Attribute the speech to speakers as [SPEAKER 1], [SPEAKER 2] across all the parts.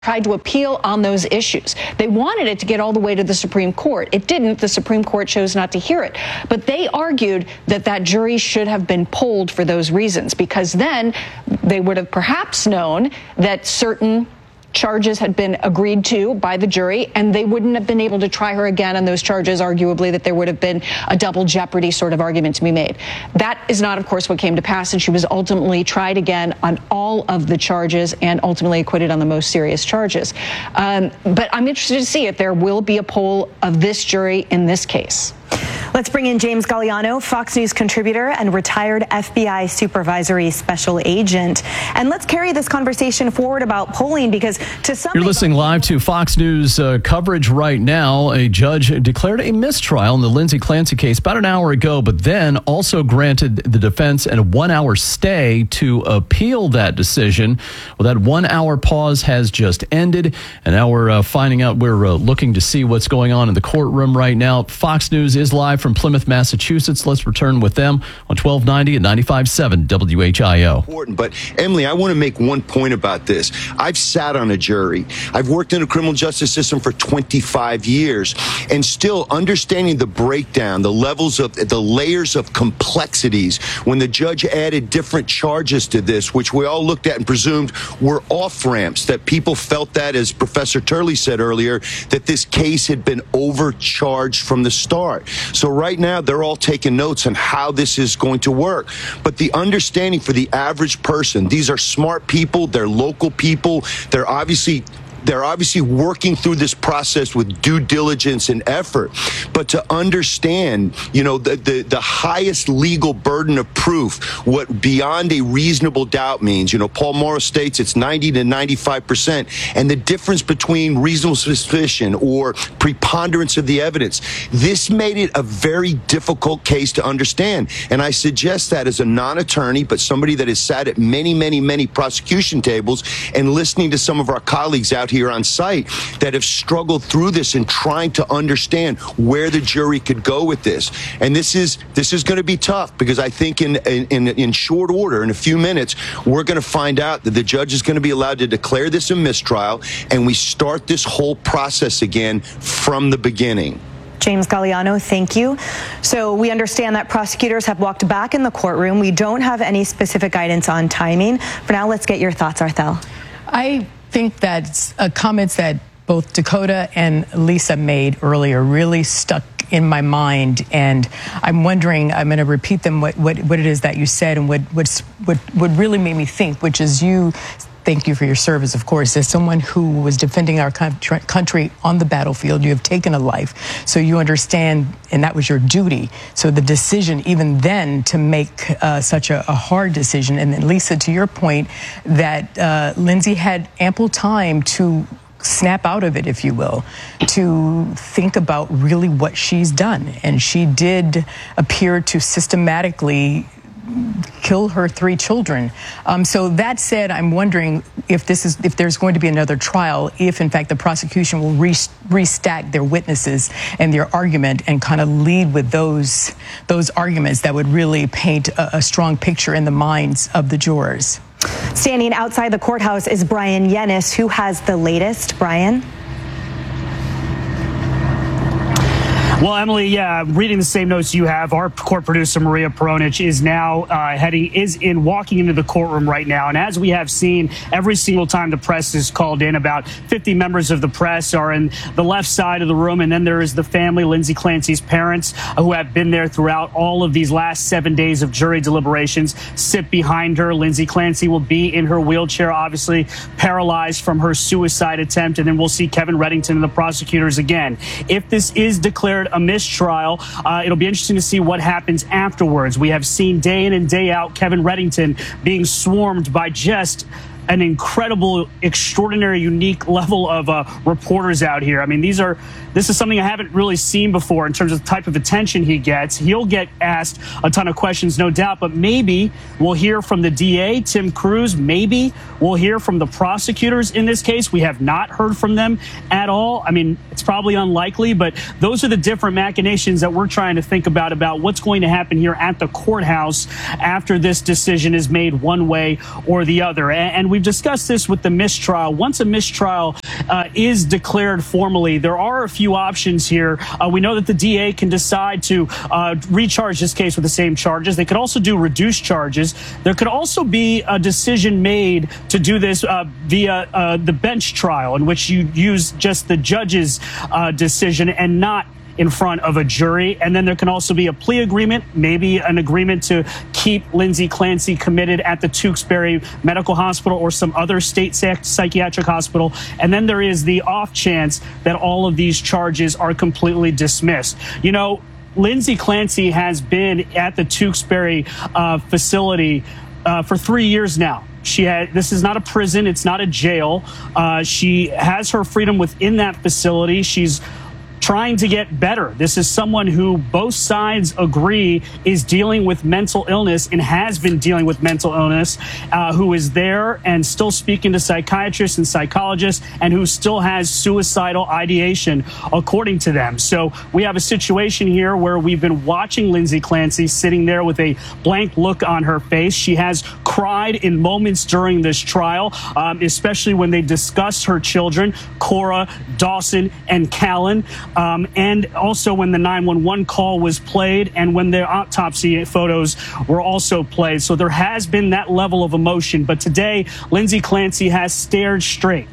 [SPEAKER 1] tried to appeal on those issues. They wanted it to get all the way to the Supreme Court. It didn't. The Supreme Court chose not to hear it. But they argued that that jury should have been polled for those reasons, because then they would have perhaps known that certain charges had been agreed to by the jury, and they wouldn't have been able to try her again on those charges, arguably, that there would have been a double jeopardy sort of argument to be made. That is not, of course, what came to pass, and she was ultimately tried again on all of the charges and ultimately acquitted on the most serious charges. But I'm interested to see if there will be a poll of this jury in this case.
[SPEAKER 2] Let's bring in James Galliano, Fox News contributor and retired FBI supervisory special agent. And let's carry this conversation forward about polling, because to some...
[SPEAKER 3] You're listening live to Fox News coverage right now. A judge declared a mistrial in the Lindsay Clancy case about an hour ago, but then also granted the defense a 1-hour stay to appeal that decision. Well, that 1-hour pause has just ended, and now we're finding out. We're looking to see what's going on in the courtroom right now. Fox News is live from Plymouth, Massachusetts. Let's return with them on 1290 and 95.7 WHIO.
[SPEAKER 4] Important, but Emily, I want to make one point about this. I've sat on a jury. I've worked in the criminal justice system for 25 years, and still understanding the breakdown, the levels of the layers of complexities when the judge added different charges to this, which we all looked at and presumed were off ramps, that people felt that, as Professor Turley said earlier, that this case had been overcharged from the start. So right now, they're all taking notes on how this is going to work. But the understanding for the average person, these are smart people, they're local people, they're obviously working through this process with due diligence and effort. But to understand, the highest legal burden of proof, what beyond a reasonable doubt means, Paul Morris states it's 90 to 95%, and the difference between reasonable suspicion or preponderance of the evidence. This made it a very difficult case to understand. And I suggest that as a non-attorney, but somebody that has sat at many, many, many prosecution tables and listening to some of our colleagues out here on site that have struggled through this and trying to understand where the jury could go with this. And this is going to be tough, because I think in short order, in a few minutes, we're going to find out that the judge is going to be allowed to declare this a mistrial, and we start this whole process again from the beginning.
[SPEAKER 2] James Galliano, thank you. So we understand that prosecutors have walked back in the courtroom. We don't have any specific guidance on timing. For now, let's get your thoughts, Arthel.
[SPEAKER 5] I think that comments that both Dakota and Lisa made earlier really stuck in my mind, and I'm wondering, I'm going to repeat them, what it is that you said, and what really made me think, which is thank you for your service, of course. As someone who was defending our country on the battlefield, you have taken a life, so you understand, and that was your duty. So the decision, even then, to make such a hard decision, and then Lisa, to your point, that Lindsay had ample time to snap out of it, if you will, to think about really what she's done. And she did appear to systematically kill her 3 children. So that said, I'm wondering if there's going to be another trial, if in fact the prosecution will restack their witnesses and their argument and kind of lead with those arguments that would really paint a strong picture in the minds of the jurors.
[SPEAKER 2] Standing outside the courthouse is Brian Yennis, who has the latest. Brian?
[SPEAKER 6] Well, Emily, reading the same notes you have, our court producer, Maria Peronich, is now walking into the courtroom right now. And as we have seen, every single time the press is called in, about 50 members of the press are in the left side of the room. And then there is the family, Lindsay Clancy's parents, who have been there throughout all of these last 7 days of jury deliberations, sit behind her. Lindsay Clancy will be in her wheelchair, obviously paralyzed from her suicide attempt. And then we'll see Kevin Reddington and the prosecutors again. If this is declared a mistrial, it'll be interesting to see what happens afterwards. We have seen day in and day out Kevin Reddington being swarmed by just an incredible, extraordinary, unique level of reporters out here. I mean, this is something I haven't really seen before in terms of the type of attention he gets. He'll get asked a ton of questions, no doubt, but maybe we'll hear from the DA, Tim Cruz. Maybe we'll hear from the prosecutors in this case. We have not heard from them at all. I mean, it's probably unlikely, but those are the different machinations that we're trying to think about what's going to happen here at the courthouse after this decision is made one way or the other. And we've we've discussed this with the mistrial. Once a mistrial is declared formally, there are a few options here. We know that the DA can decide to recharge this case with the same charges. They could also do reduced charges. There could also be a decision made to do this via the bench trial, in which you use just the judge's decision and not in front of a jury. And then there can also be a plea agreement, maybe an agreement to keep Lindsay Clancy committed at the Tewksbury Medical Hospital or some other state psychiatric hospital. And then there is the off chance that all of these charges are completely dismissed. You know, Lindsay Clancy has been at the Tewksbury facility for 3 years now. This is not a prison. It's not a jail. She has her freedom within that facility. She's trying to get better. This is someone who both sides agree is dealing with mental illness and has been dealing with mental illness, who is there and still speaking to psychiatrists and psychologists, and who still has suicidal ideation, according to them. So we have a situation here where we've been watching Lindsay Clancy sitting there with a blank look on her face. She has cried in moments during this trial, especially when they discussed her children, Cora, Dawson, and Callan. And also when the 911 call was played and when the autopsy photos were also played. So there has been that level of emotion. But today, Lindsay Clancy has stared straight.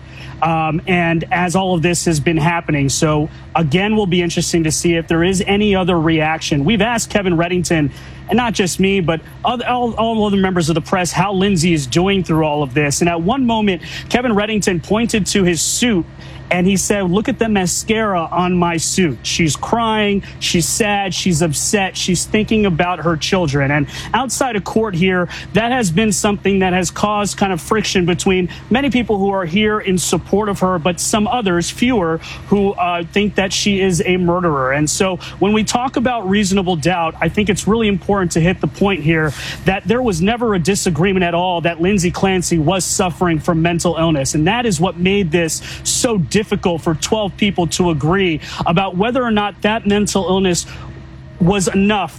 [SPEAKER 6] And as all of this has been happening. So again, will be interesting to see if there is any other reaction. We've asked Kevin Reddington, and not just me, but all other members of the press, how Lindsay is doing through all of this. And at one moment, Kevin Reddington pointed to his suit and he said, "Look at the mascara on my suit." She's crying, she's sad, she's upset, she's thinking about her children. And outside of court here, that has been something that has caused kind of friction between many people who are here in support of her, but some others, fewer, who think that she is a murderer. And so when we talk about reasonable doubt, I think it's really important to hit the point here that there was never a disagreement at all that Lindsay Clancy was suffering from mental illness. And that is what made this so difficult for 12 people to agree about whether or not that mental illness was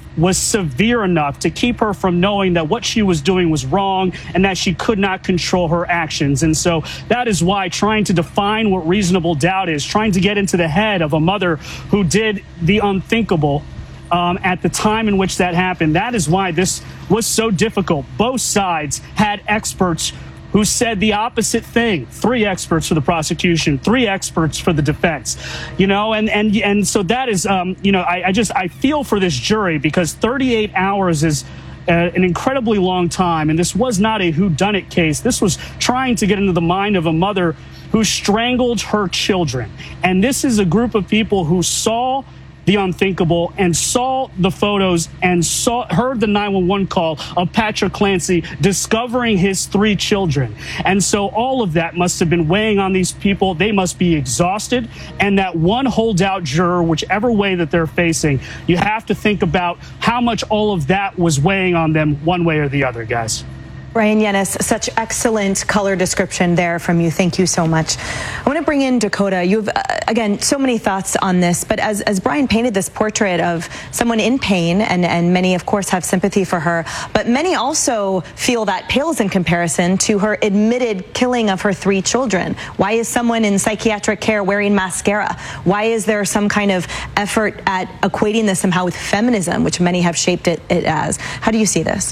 [SPEAKER 6] severe enough to keep her from knowing that what she was doing was wrong and that she could not control her actions. And so that is why trying to define what reasonable doubt is, trying to get into the head of a mother who did the unthinkable at the time in which that happened, that is why this was so difficult. Both sides had experts who said the opposite thing. 3 experts for the prosecution, 3 experts for the defense, you know, and so that is, you know, I feel for this jury because 38 hours is an incredibly long time. And this was not a whodunit case. This was trying to get into the mind of a mother who strangled her children. And this is a group of people who saw the unthinkable and saw the photos and heard the 911 call of Patrick Clancy discovering his 3 children. And so all of that must have been weighing on these people. They must be exhausted. And that one holdout juror, whichever way that they're facing, you have to think about how much all of that was weighing on them one way or the other, guys.
[SPEAKER 2] Ryan Yennis, such excellent color description there from you. Thank you so much. I want to bring in Dakota. You have, again, so many thoughts on this, but as Brian painted this portrait of someone in pain, and many, of course, have sympathy for her, but many also feel that pales in comparison to her admitted killing of her 3 children. Why is someone in psychiatric care wearing mascara? Why is there some kind of effort at equating this somehow with feminism, which many have shaped it as? How do you see this?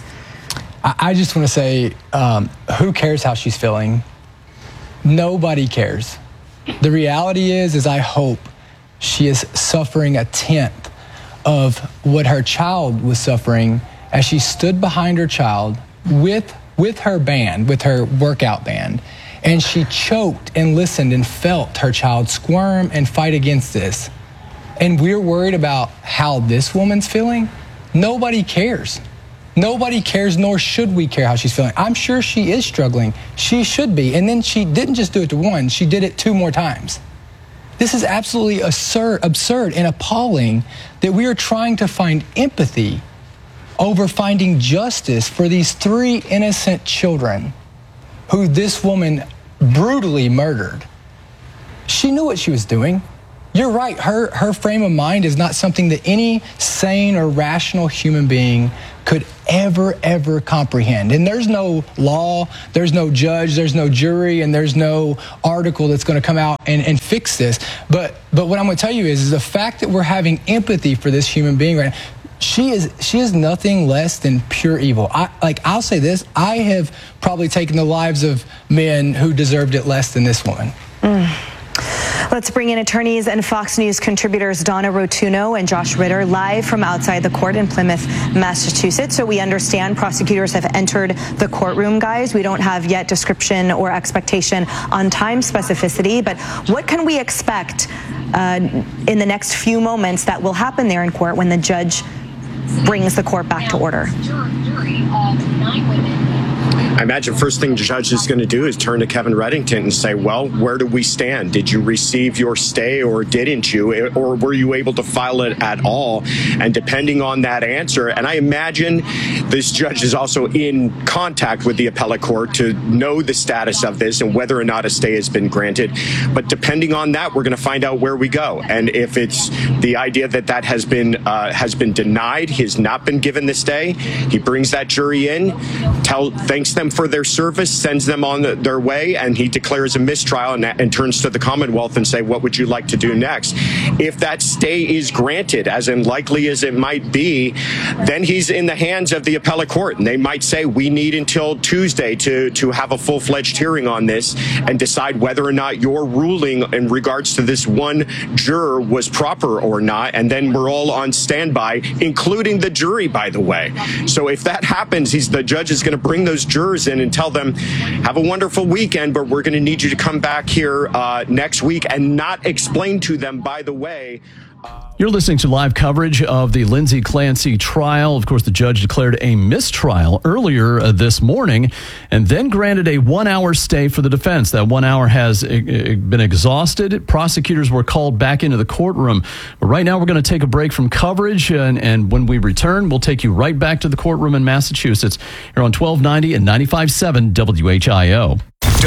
[SPEAKER 7] I just want to say, who cares how she's feeling? Nobody cares. The reality is I hope she is suffering a 1/10 of what her child was suffering as she stood behind her child with her band, with her workout band, and she choked and listened and felt her child squirm and fight against this. And we're worried about how this woman's feeling? Nobody cares. Nobody cares, nor should we care how she's feeling. I'm sure she is struggling. She should be. And then she didn't just do it to one, she did it 2 more times. This is absolutely absurd and appalling that we are trying to find empathy over finding justice for these 3 innocent children who this woman brutally murdered. She knew what she was doing. you're right. Her frame of mind is not something that any sane or rational human being could ever comprehend. And there's no law, there's no judge, there's no jury, and there's no article that's going to come out and fix this. But what I'm going to tell you is the fact that we're having empathy for this human being right now, she is nothing less than pure evil. I'll say this, I have probably taken the lives of men who deserved it less than this woman.
[SPEAKER 2] Let's bring in attorneys and Fox News contributors Donna Rotuno and Josh Ritter live from outside the court in Plymouth, Massachusetts. So we understand prosecutors have entered the courtroom, guys. We don't have yet description or expectation on time specificity, but what can we expect in the next few moments that will happen there in court when the judge brings the court back to order?
[SPEAKER 8] I imagine first thing the judge is going to do is turn to Kevin Reddington and say, well, where do we stand? Did you receive your stay or didn't you? Or were you able to file it at all? And depending on that answer, and I imagine this judge is also in contact with the appellate court to know the status of this and whether or not a stay has been granted. But depending on that, we're going to find out where we go. And if it's the idea that that has been denied, he has not been given the stay, he brings that jury in, thanks them for their service, sends them on their way, and he declares a mistrial and turns to the Commonwealth and say, what would you like to do next? If that stay is granted, as unlikely as it might be, then he's in the hands of the appellate court, and they might say, we need until Tuesday to have a full-fledged hearing on this and decide whether or not your ruling in regards to this one juror was proper or not, and then we're all on standby, including the jury, by the way. So if that happens, the judge is going to bring those jurors in and tell them, have a wonderful weekend, but we're going to need you to come back here next week, and not explain to them, by the way.
[SPEAKER 3] You're listening to live coverage of the Lindsay Clancy trial. Of course, the judge declared a mistrial earlier this morning and then granted a 1-hour stay for the defense. That 1 hour has been exhausted. Prosecutors were called back into the courtroom. But right now, we're going to take a break from coverage, and when we return, we'll take you right back to the courtroom in Massachusetts here on 1290 and 95.7 WHIO.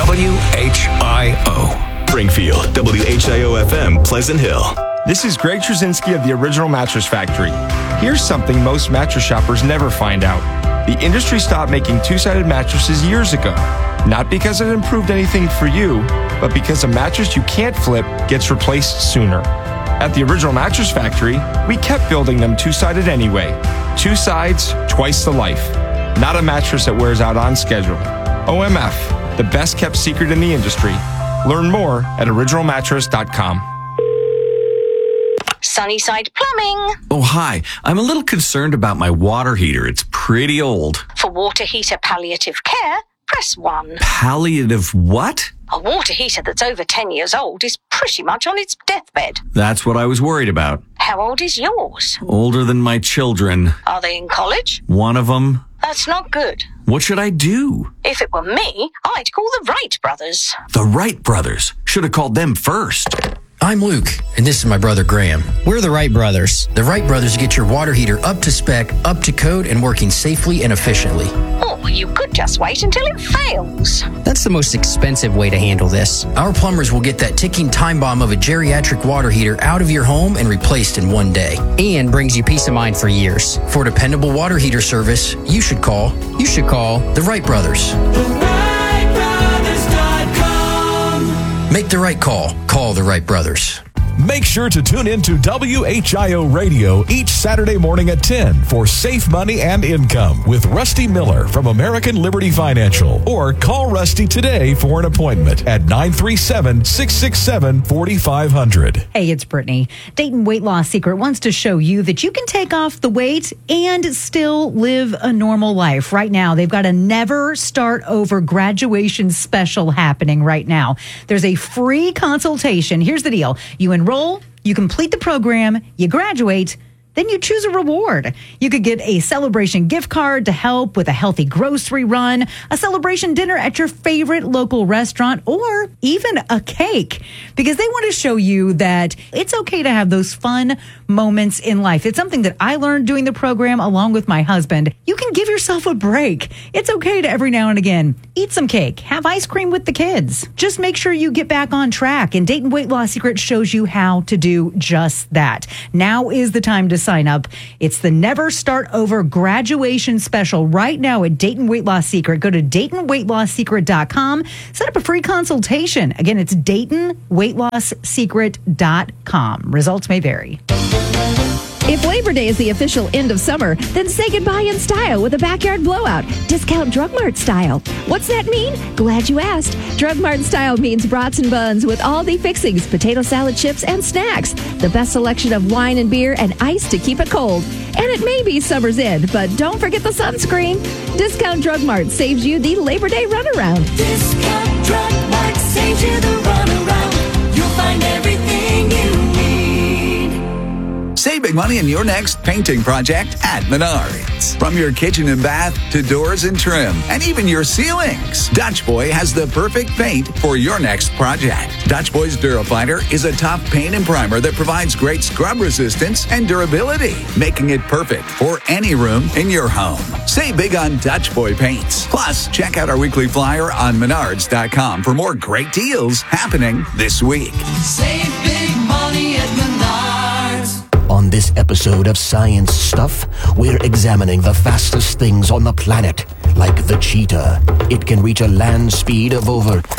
[SPEAKER 9] WHIO. Springfield, WHIO FM, Pleasant Hill.
[SPEAKER 10] This is Greg Trzynski of the Original Mattress Factory. Here's something most mattress shoppers never find out. The industry stopped making two-sided mattresses years ago. Not because it improved anything for you, but because a mattress you can't flip gets replaced sooner. At the Original Mattress Factory, we kept building them two-sided anyway. 2 sides, twice the life. Not a mattress that wears out on schedule. OMF, the best kept secret in the industry. Learn more at originalmattress.com.
[SPEAKER 11] Sunnyside Plumbing.
[SPEAKER 12] Oh, hi. I'm a little concerned about my water heater. It's pretty old.
[SPEAKER 11] For water heater palliative care, press 1.
[SPEAKER 12] Palliative what?
[SPEAKER 11] A water heater that's over 10 years old is pretty much on its deathbed.
[SPEAKER 12] That's what I was worried about.
[SPEAKER 11] How old is yours?
[SPEAKER 12] Older than my children.
[SPEAKER 11] Are they in college?
[SPEAKER 12] One of them.
[SPEAKER 11] That's not good.
[SPEAKER 12] What should I do?
[SPEAKER 11] If it were me, I'd call the Wright brothers.
[SPEAKER 12] The Wright brothers? Should have called them first.
[SPEAKER 13] I'm Luke, and this is my brother Graham. We're the Wright brothers. The Wright brothers get your water heater up to spec, up to code, and working safely and efficiently.
[SPEAKER 11] Or you could just wait until it fails.
[SPEAKER 13] That's the most expensive way to handle this. Our plumbers will get that ticking time bomb of a geriatric water heater out of your home and replaced in 1 day. And brings you peace of mind for years. For dependable water heater service, you should call the Wright brothers. Make the right call. Call the Wright brothers.
[SPEAKER 9] Make sure to tune in to WHIO Radio each Saturday morning at 10 for Safe Money and Income with Rusty Miller from American Liberty Financial. Or call Rusty today for an appointment at 937-667-4500.
[SPEAKER 14] Hey, it's Brittany. Dayton Weight Loss Secret wants to show you that you can take off the weight and still live a normal life. Right now, they've got a Never Start Over graduation special happening right now. There's a free consultation. Here's the deal. You enroll, you complete the program, you graduate, then you choose a reward. You could get a celebration gift card to help with a healthy grocery run, a celebration dinner at your favorite local restaurant, or even a cake, because they want to show you that it's okay to have those fun moments in life. It's something that I learned doing the program along with my husband. You can give yourself a break. It's okay to every now and again eat some cake, have ice cream with the kids. Just make sure you get back on track, and Dayton Weight Loss Secret shows you how to do just that. Now is the time to sign up. It's the Never Start Over graduation special right now at Dayton Weight Loss Secret. Go to DaytonWeightLossSecret.com. Set up a free consultation. Again, it's DaytonWeightLossSecret.com. Results may vary.
[SPEAKER 15] If Labor Day is the official end of summer, then say goodbye in style with a backyard blowout. Discount Drug Mart style. What's that mean? Glad you asked. Drug Mart style means brats and buns with all the fixings, potato salad chips, and snacks. The best selection of wine and beer and ice to keep it cold. And it may be summer's end, but don't forget the sunscreen. Discount Drug Mart saves you the Labor Day runaround.
[SPEAKER 16] Discount Drug Mart saves you the runaround. You'll find everything you need.
[SPEAKER 17] Save big money in your next painting project at Menards. From your kitchen and bath to doors and trim, and even your ceilings, Dutch Boy has the perfect paint for your next project. Dutch Boy's Durafighter is a tough paint and primer that provides great scrub resistance and durability, making it perfect for any room in your home. Save big on Dutch Boy paints. Plus, check out our weekly flyer on Menards.com for more great deals happening this week.
[SPEAKER 16] Save big money at Menards.
[SPEAKER 18] On this episode of Science Stuff, we're examining the fastest things on the planet, like the cheetah. It can reach a land speed of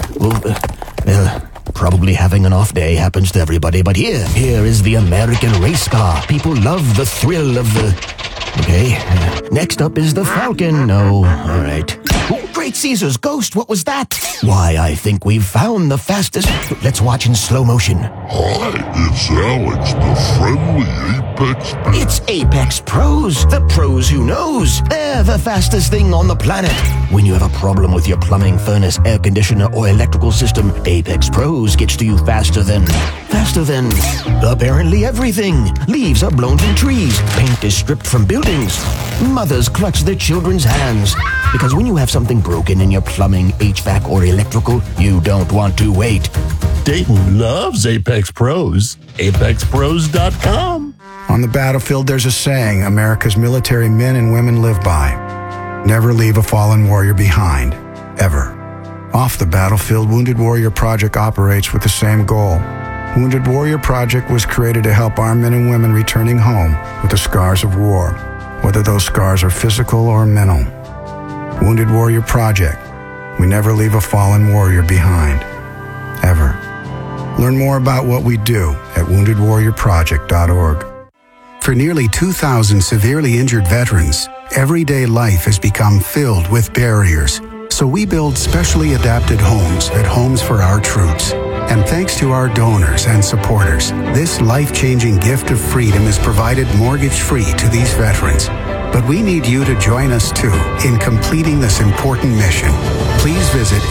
[SPEAKER 18] probably having an off day happens to everybody, but here is the American race car. People love the thrill of the... Okay, next up is the Falcon. No, all right. Oh, Great Caesar's ghost, what was that? Why, I think we've found the fastest... Let's watch in slow motion.
[SPEAKER 19] Hi, it's Alex, the friendly Apex Pros.
[SPEAKER 18] It's Apex Pros, the pros who knows. They're the fastest thing on the planet. When you have a problem with your plumbing, furnace, air conditioner, or electrical system, Apex Pros gets to you faster than apparently everything. Leaves are blown from trees. Paint is stripped from buildings. Mothers clutch their children's hands. Because when you have something broken in your plumbing, HVAC, or electrical, you don't want to wait.
[SPEAKER 19] Dayton loves Apex Pros. ApexPros.com.
[SPEAKER 20] On the battlefield, there's a saying America's military men and women live by. Never leave a fallen warrior behind. Ever. Off the battlefield, Wounded Warrior Project operates with the same goal. Wounded Warrior Project was created to help our men and women returning home with the scars of war, whether those scars are physical or mental. Wounded Warrior Project. We never leave a fallen warrior behind. Ever. Learn more about what we do at woundedwarriorproject.org. For nearly 2,000 severely injured veterans, everyday life has become filled with barriers. So we build specially adapted homes at Homes for Our Troops. And thanks to our donors and supporters, this life-changing gift of freedom is provided mortgage-free to these veterans. But we need you to join us, too, in completing this important mission. Please visit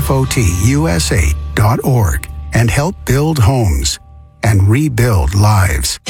[SPEAKER 20] hfotusa.org and help build homes and rebuild lives.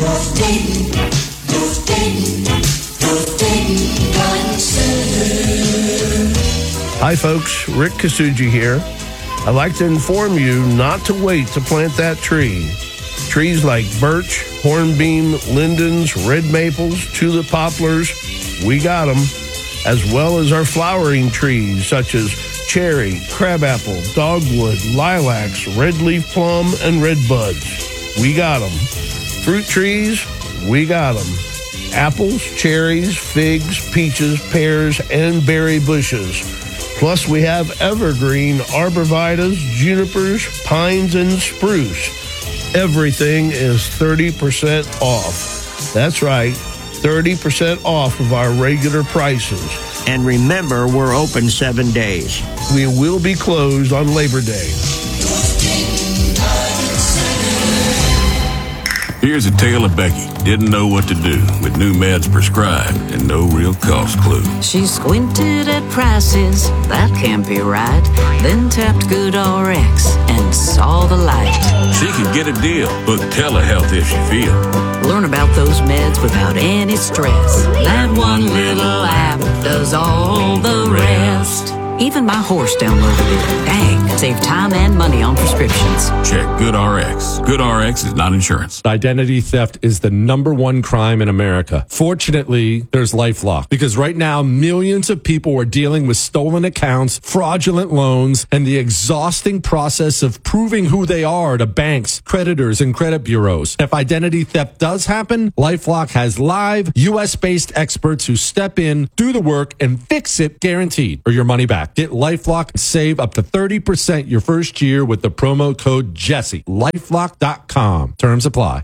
[SPEAKER 21] Hi, folks. Rick Kasuji here. I'd like to inform you not to wait to plant that tree. Trees like birch, hornbeam, lindens, red maples, tulip poplars, we got them, as well as our flowering trees such as cherry, crabapple, dogwood, lilacs, red leaf plum, and red buds. We got them. Fruit trees, we got them. Apples, cherries, figs, peaches, pears, and berry bushes. Plus, we have evergreen arborvitaes, junipers, pines, and spruce. Everything is 30% off. That's right, 30% off of our regular prices.
[SPEAKER 22] And remember, we're open 7 days.
[SPEAKER 21] We will be closed on Labor Day.
[SPEAKER 1] Here's a tale of Becky. Didn't know what to do with new meds prescribed and no real cost clue.
[SPEAKER 4] She squinted at prices, that can't be right. Then tapped GoodRx and saw the light.
[SPEAKER 1] She could get a deal. Book telehealth if she feel.
[SPEAKER 4] Learn about those meds without any stress. That one little app does all the rest. Even my horse downloaded it. Dang, save time and money on prescriptions.
[SPEAKER 1] Check GoodRx. GoodRx is not insurance.
[SPEAKER 23] Identity theft is the #1 crime in America. Fortunately, there's LifeLock, because right now millions of people are dealing with stolen accounts, fraudulent loans, and the exhausting process of proving who they are to banks, creditors, and credit bureaus. If identity theft does happen, LifeLock has live US-based experts who step in, do the work, and fix it guaranteed, or your money back. Get LifeLock and save up to 30% your first year with the promo code Jesse. LifeLock.com. Terms apply.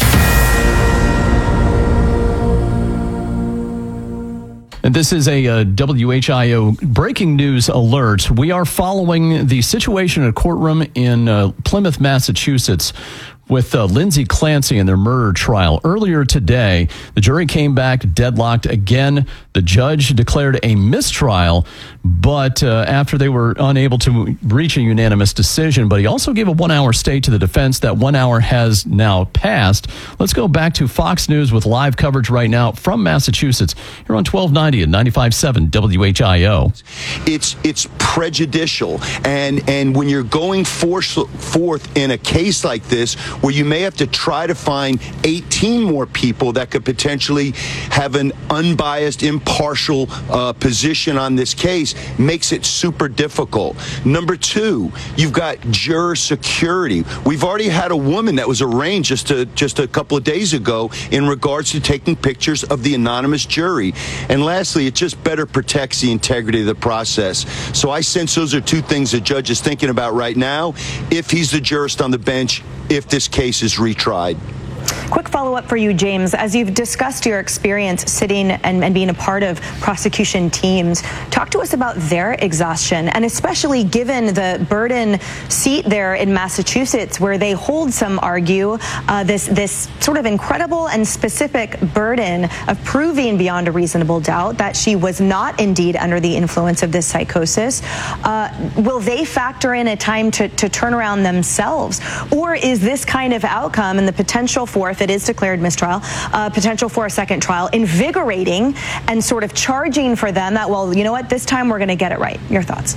[SPEAKER 3] And this is a WHIO breaking news alert. We are following the situation in a courtroom in Plymouth, Massachusetts, with Lindsay Clancy and their murder trial. Earlier today, the jury came back deadlocked again. The judge declared a mistrial, but after they were unable to reach a unanimous decision, but he also gave a 1-hour stay to the defense. That 1 hour has now passed. Let's go back to Fox News with live coverage right now from Massachusetts. Here on 1290 and 95.7 WHIO.
[SPEAKER 24] It's prejudicial, and when you're going forth in a case like this, where you may have to try to find 18 more people that could potentially have an unbiased, impartial position on this case, makes it super difficult. Number two, you've got juror security. We've already had a woman that was arraigned just a couple of days ago in regards to taking pictures of the anonymous jury. And lastly, it just better protects the integrity of the process. So I sense those are two things the judge is thinking about right now, if he's the jurist on the bench, if this case is retried.
[SPEAKER 2] Quick follow-up for you, James. As you've discussed your experience sitting and being a part of prosecution teams, talk to us about their exhaustion, and especially given the burden seat there in Massachusetts, where they hold, some argue, this sort of incredible and specific burden of proving beyond a reasonable doubt that she was not indeed under the influence of this psychosis. Will they factor in a time to turn around themselves? Or is this kind of outcome and the potential for, if it is declared mistrial, potential for a second trial, invigorating and sort of charging for them that, well, you know what, this time we're going to get it right? Your thoughts?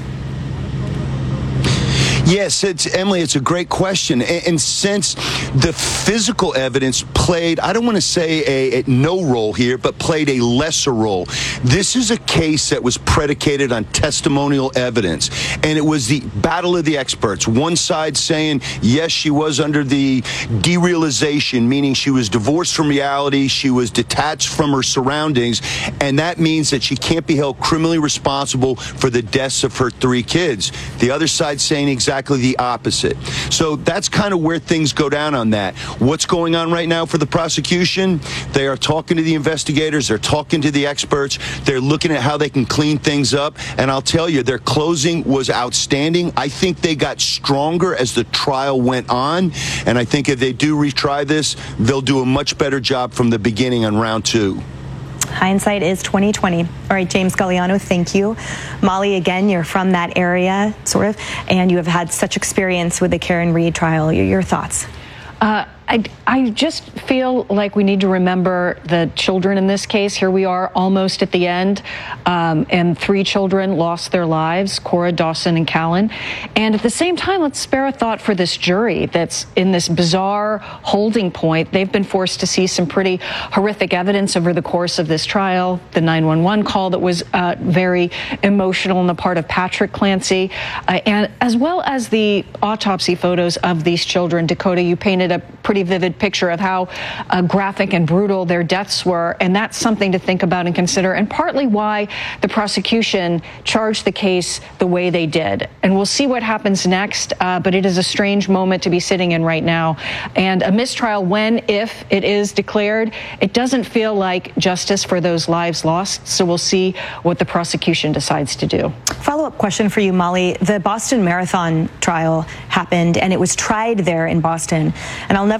[SPEAKER 24] Yes, Emily, it's a great question. And since the physical evidence played, I don't want to say a no role here, but played a lesser role. This is a case that was predicated on testimonial evidence. And it was the battle of the experts. One side saying, yes, she was under the derealization, meaning she was divorced from reality, she was detached from her surroundings, and that means that she can't be held criminally responsible for the deaths of her 3 kids. The other side saying exactly the opposite. So that's kind of where things go down on that. What's going on right now for the prosecution? They are talking to the investigators, they're talking to the experts, they're looking at how they can clean things up, and I'll tell you, their closing was outstanding. I think they got stronger as the trial went on, and I think if they do retry this, they'll do a much better job from the beginning on round 2.
[SPEAKER 2] Hindsight is 2020. All right, James Galliano, thank you. Molly, again, you're from that area, sort of, and you have had such experience with the Karen Read trial. Your thoughts?
[SPEAKER 25] I just feel like we need to remember the children in this case. Here we are almost at the end, and 3 children lost their lives, Cora, Dawson, and Callan. And at the same time, let's spare a thought for this jury that's in this bizarre holding point. They've been forced to see some pretty horrific evidence over the course of this trial, the 911 call that was very emotional on the part of Patrick Clancy, and as well as the autopsy photos of these children. Dakota, you painted a pretty vivid picture of how graphic and brutal their deaths were, and that's something to think about and consider, and partly why the prosecution charged the case the way they did. And we'll see what happens next, but it is a strange moment to be sitting in right now. And a mistrial, if it is declared, it doesn't feel like justice for those lives lost, so we'll see what the prosecution decides to do.
[SPEAKER 2] Follow-up question for you, Molly. The Boston Marathon trial happened, and it was tried there in Boston, and I'll never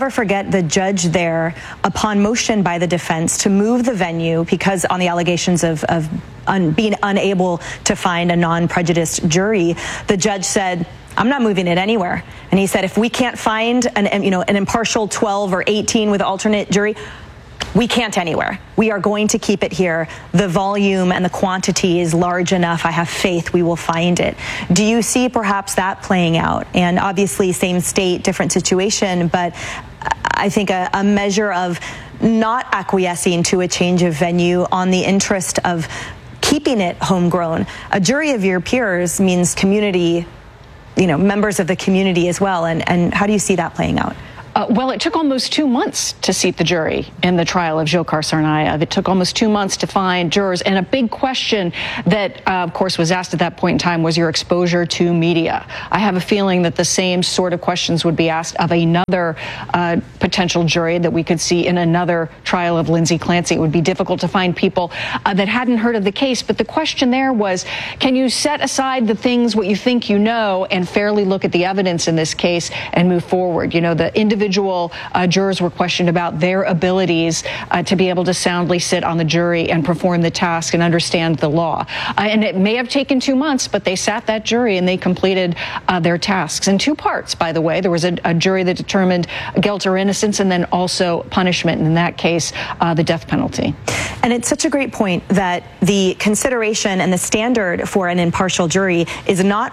[SPEAKER 2] never forget the judge there, upon motion by the defense to move the venue because on the allegations of being unable to find a non-prejudiced jury, the judge said, I'm not moving it anywhere. And he said, if we can't find an impartial 12 or 18 with alternate jury, we can't anywhere. We are going to keep it here. The volume and the quantity is large enough. I have faith we will find it. Do you see perhaps that playing out? And obviously same state, different situation, but I think a measure of not acquiescing to a change of venue on the interest of keeping it homegrown. A jury of your peers means community, members of the community as well. And how do you see that playing out?
[SPEAKER 25] Well, it took almost 2 months to seat the jury in the trial of Dzhokhar Tsarnaev. It took almost 2 months to find jurors. And a big question that, of course, was asked at that point in time was your exposure to media. I have a feeling that the same sort of questions would be asked of another potential jury that we could see in another trial of Lindsay Clancy. It would be difficult to find people that hadn't heard of the case. But the question there was, can you set aside the things, what you think you know, and fairly look at the evidence in this case and move forward? The individual jurors were questioned about their abilities to be able to soundly sit on the jury and perform the task and understand the law. And it may have taken 2 months, but they sat that jury and they completed their tasks in 2 parts, by the way. There was a jury that determined guilt or innocence and then also punishment, and in that case, the death penalty.
[SPEAKER 2] And it's such a great point that the consideration and the standard for an impartial jury is not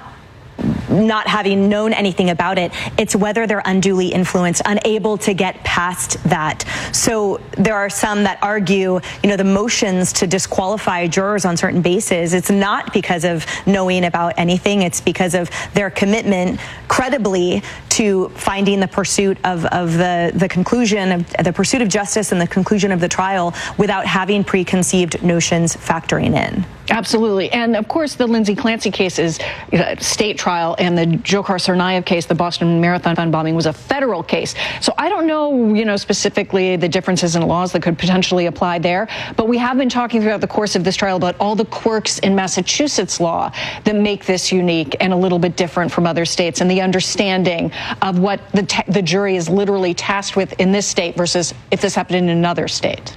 [SPEAKER 2] having known anything about it. It's whether they're unduly influenced, unable to get past that. So there are some that argue, the motions to disqualify jurors on certain bases, it's not because of knowing about anything. It's because of their commitment credibly to finding the pursuit of the conclusion of the pursuit of justice and the conclusion of the trial without having preconceived notions factoring in.
[SPEAKER 25] Absolutely. And of course, the Lindsay Clancy case is a state trial, and the Dzhokhar Tsarnaev case, the Boston Marathon bombing, was a federal case. So I don't know, specifically the differences in laws that could potentially apply there. But we have been talking throughout the course of this trial about all the quirks in Massachusetts law that make this unique and a little bit different from other states, and the understanding of what the jury is literally tasked with in this state versus if this happened in another state.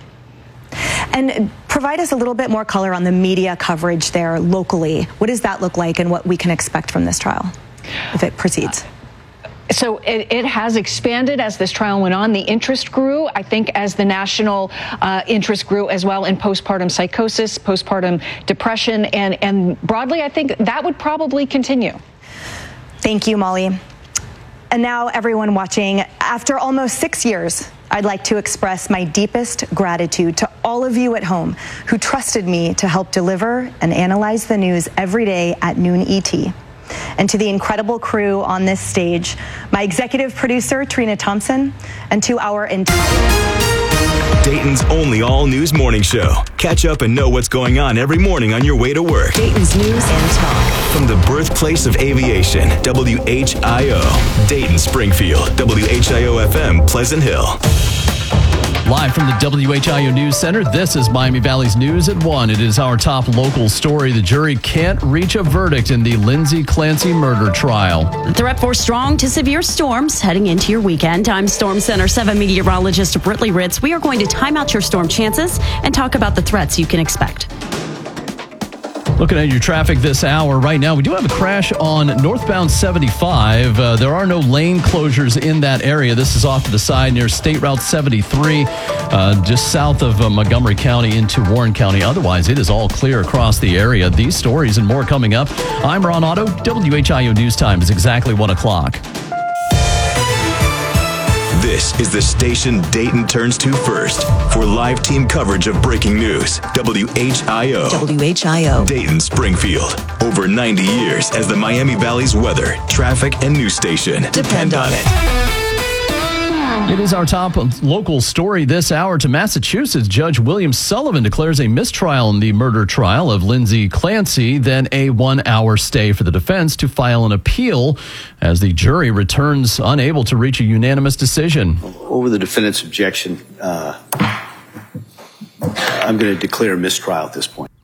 [SPEAKER 2] And provide us a little bit more color on the media coverage there locally. What does that look like and what we can expect from this trial if it proceeds?
[SPEAKER 25] So it has expanded as this trial went on. The interest grew, I think, as the national interest grew as well in postpartum psychosis, postpartum depression, and broadly, I think that would probably continue.
[SPEAKER 2] Thank you, Molly. And now, everyone watching, after almost 6 years, I'd like to express my deepest gratitude to all of you at home who trusted me to help deliver and analyze the news every day at noon ET. And to the incredible crew on this stage, my executive producer, Trina Thompson, and to our entire...
[SPEAKER 5] Dayton's only all-news morning show. Catch up and know what's going on every morning on your way to work.
[SPEAKER 4] Dayton's News and Talk.
[SPEAKER 5] From the birthplace of aviation, WHIO. Dayton, Springfield, WHIO-FM, Pleasant Hill.
[SPEAKER 3] Live from the WHIO News Center, this is Miami Valley's News at 1. It is our top local story. The jury can't reach a verdict in the Lindsay Clancy murder trial.
[SPEAKER 6] The threat for strong to severe storms heading into your weekend. I'm Storm Center 7 meteorologist Britley Ritz. We are going to time out your storm chances and talk about the threats you can expect.
[SPEAKER 3] Looking at your traffic this hour right now, we do have a crash on northbound 75. There are no lane closures in that area. This is off to the side near State Route 73, just south of Montgomery County into Warren County. Otherwise, it is all clear across the area. These stories and more coming up. I'm Ron Otto. WHIO News Time is exactly 1 o'clock.
[SPEAKER 5] This is the station Dayton turns to first for live team coverage of breaking news. WHIO.
[SPEAKER 4] WHIO.
[SPEAKER 5] Dayton, Springfield. Over 90 years as the Miami Valley's weather, traffic, and news station. Depend on it.
[SPEAKER 3] It is our top local story this hour. To Massachusetts, Judge William Sullivan declares a mistrial in the murder trial of Lindsay Clancy, then a 1-hour stay for the defense to file an appeal as the jury returns unable to reach a unanimous decision.
[SPEAKER 7] Over the defendant's objection, I'm going to declare a mistrial at this point.